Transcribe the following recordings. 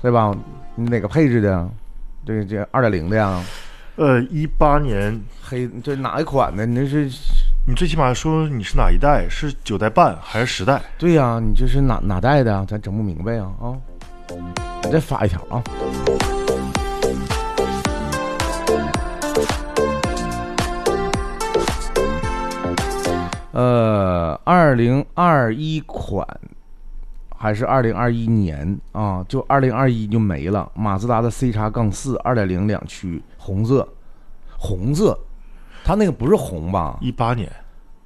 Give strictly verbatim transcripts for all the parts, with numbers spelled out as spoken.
对吧？你哪个配置的？这这二点零的呀？ 呃，一八年黑这哪一款的？你这是你最起码说你是哪一代？是九代半还是十代？ 对呀、啊，你这是哪哪代的？咱整不明白啊啊！你再发一条啊！呃，二零二一款还是二零二一年啊？就二零二一就没了。马自达的 C 叉杠四二点零两驱红色，红色，它那个不是红吧？ 一八年，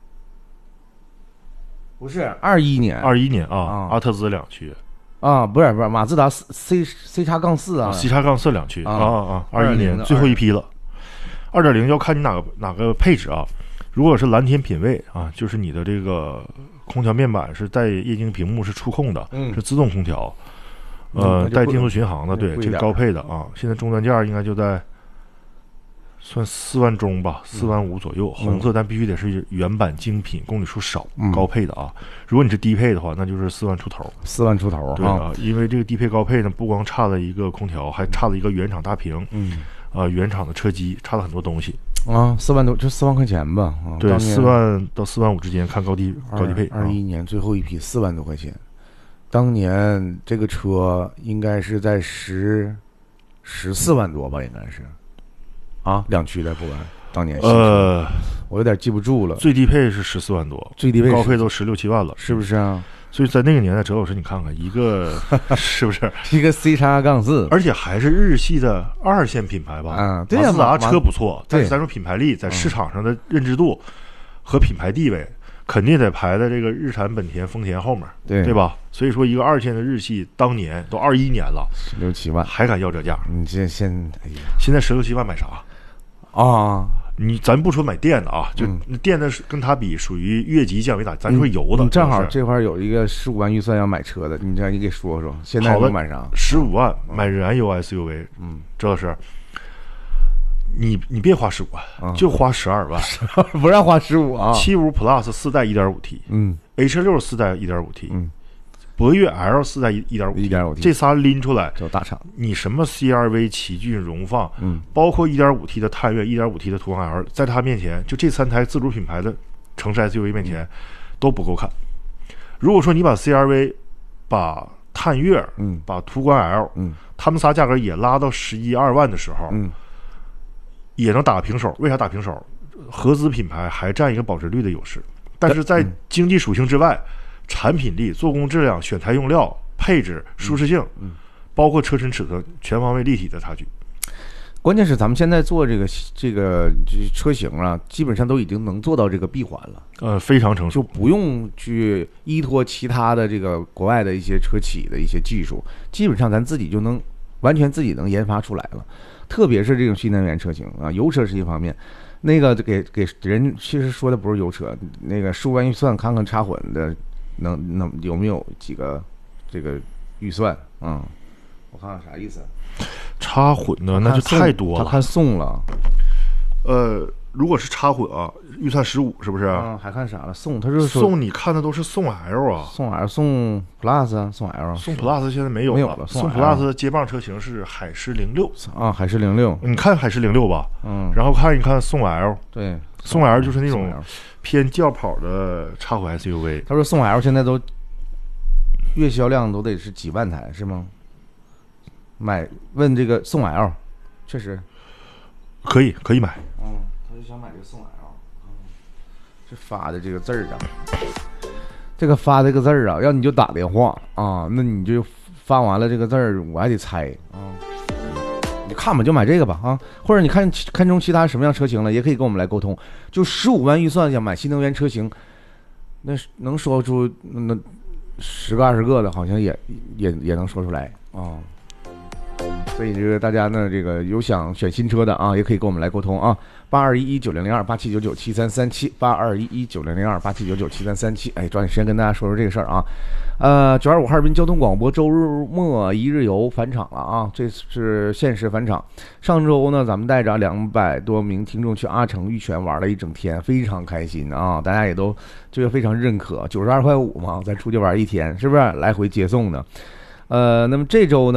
不是二一年， 二一年啊， 啊阿特兹两驱啊，不是不是马自达 C C 叉杠四啊 ，C 叉杠四两驱啊啊啊，二一年最后一批了。二点零要看你哪个哪个配置啊。如果是蓝天品味啊，就是你的这个空调面板是带液晶屏幕，是触控的， 嗯、 是自动空调，呃， 嗯、 带定速巡航的，对， 这个高配的啊。现在终端价应该就在算四万中吧，四万五左右。红色，但必须得是原版精品，公里数少， 嗯、高配的啊。如果你是低配的话，那就是四万出头。 四万出头， 对啊，因为这个低配高配呢，不光差了一个空调，还差了一个原厂大屏， 嗯， 啊、呃，原厂的车机，差了很多东西。 啊，四万多，就四万块钱吧。啊、 对，四万到四万五之间，看高低高低配。 二一年最后一批四万多块钱，当年这个车应该是在十十四万多吧，应该是啊，两驱的不完。当年呃， 我有点记不住了。 最低配是十四万多， 最低配高配都十六七万了， 是不是啊？ 所以在那个年代，哲老师你看看，一个是不是一个 C 叉杠四， 而且还是日系的二线品牌吧？ 啊，对马自达车不错，但是咱说品牌力在市场上的认知度和品牌地位，肯定得排在这个日产、本田、丰田后面， 对对吧？所以说，一个二线的日系，当年都二一年了， 十六七万还敢要这价？ 你这现哎呀， 现在十六七万买啥啊？ 你咱不说买电的啊，就电的跟它比属于越级降维打，咱说油的。 你正好这块有一个十五万预算要买车的，你这样你给说说，现在能买啥？ 十五万买燃油 S U V， 嗯， 这是你你别花十五万， 嗯、 就花十二万， 不让花十五啊。 七五 Plus 四代一点五 T， 嗯 ，H 六四代一点五 T， 嗯， 博越 L 四代一点五 T， 一点五 T， 这仨拎出来就大厂， 你什么 C R V、奇骏、荣放， 嗯， 包括一点五 T 的探岳、一点五 T 的途观 L， 在它面前，就这三台自主品牌的城市 S U V 面前、嗯、都不够看。如果说你把 C R V、把探岳、 嗯， 把途观 L， 嗯， 他们仨价格也拉到十一二万的时候， 嗯， 也能打平手。为啥打平手？合资品牌还占一个保值率的优势，但是在经济属性之外。嗯，产品力、做工质量、选材用料、配置、舒适性， 嗯， 包括车身尺寸，全方位立体的差距。 关键是咱们现在做这个这个车型啊，基本上都已经能做到这个闭环了， 呃，非常成熟， 就不用去依托其他的这个国外的一些车企的一些技术，基本上咱自己就能完全自己能研发出来了。特别是这种新能源车型啊，油车是一方面。那个给给人其实说的不是油车，那个十五万预算看看插混的。能能有没有几个这个预算？嗯，我看看啥意思。 插混的那就太多了。 他看送了。 呃，如果是插混啊，预算十五是不是？ 嗯，还看啥了？送，他就是送，你看的都是送 L 啊， 送 L， 送 Plus 啊，送 L， 送 Plus 现在没有了， 没有了。 送 Plus 的接棒车型是海狮零六啊，海狮零六， 你看海狮零六吧， 嗯， 然后看一看送 L， 对， 送 L 就是那种偏轿跑的插混 S U V。 他说送 L 现在都月销量都得是几万台是吗？买问这个送 L， 确实可以可以买。 嗯，他就想买这个送 L。这发的这个字儿啊，这个发这个字儿啊，要你就打电话啊，那你就发完了这个字儿，我还得猜啊。你看吧，就买这个吧啊，或者你看看中其他什么样车型了，也可以跟我们来沟通。就十五万预算想买新能源车型，那能说出那十个二十个的，好像也也也能说出来啊。所以这个大家呢，这个有想选新车的啊，也可以跟我们来沟通啊。八二一一九零零二八七九九七三三七八二一一九零零二八七九九七三三七。哎，抓紧时间跟大家说说这个事儿啊。呃，九二五哈尔滨交通广播周日末一日游返场了啊，这是限时返场。上周呢，咱们带着两百多名听众去阿城玉泉玩了一整天，非常开心啊，大家也都这个非常认可，九十二块五嘛，咱出去玩一天，是不是来回接送的？呃，那么这周呢？